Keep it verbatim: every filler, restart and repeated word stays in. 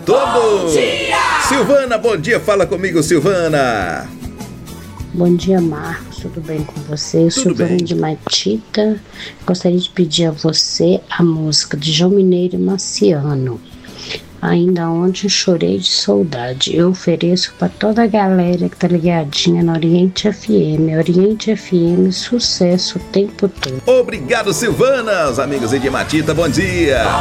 todo. Bom dia! Silvana, bom dia, fala comigo, Silvana. Bom dia, Marcos, tudo bem com você? Eu sou Silvana de Matita. Gostaria de pedir a você a música de João Mineiro e Marciano. Ainda ontem chorei de saudade. Eu ofereço para toda a galera que tá ligadinha na Oriente F M. Oriente F M, sucesso o tempo todo. Obrigado, Silvana. Os amigos de Matita, bom dia.